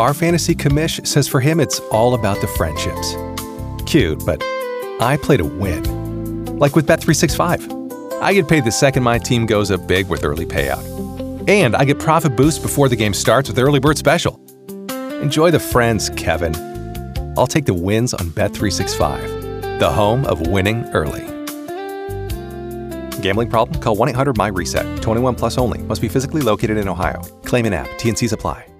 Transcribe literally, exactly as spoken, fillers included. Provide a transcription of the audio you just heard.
Our fantasy commish says for him it's all about the friendships. Cute, but I play to win. Like with Bet three sixty-five. I get paid the second my team goes up big with early payout. And I get profit boost before the game starts with Early Bird Special. Enjoy the friends, Kevin. I'll take the wins on Bet three sixty-five, the home of winning early. Gambling problem? Call one eight hundred M Y RESET. twenty-one plus only. Must be physically located in Ohio. Claim in app. T N Cs apply.